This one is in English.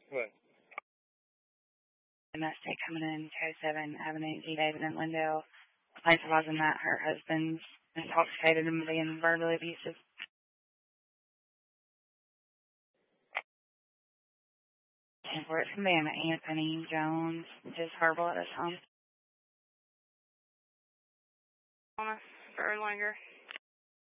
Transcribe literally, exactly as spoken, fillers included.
What? And that's state coming in two oh seven Avenue G. David in Lindale. Complaints arising that her husband's intoxicated and being verbally abusive. And for it from being Anthony Jones, his verbal at this time. For Erlanger.